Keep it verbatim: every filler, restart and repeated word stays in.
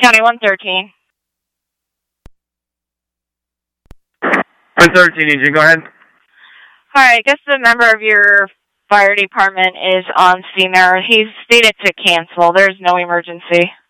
County one thirteen. one thirteen, Agent, go ahead. Alright, I guess the member of your fire department is on scene there. He's stated to cancel. There's no emergency.